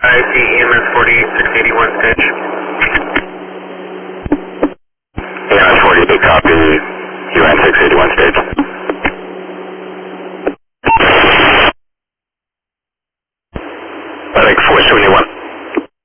I see EMS 48681 stage. EMS 48, copy. UN 681 stage. I think 471.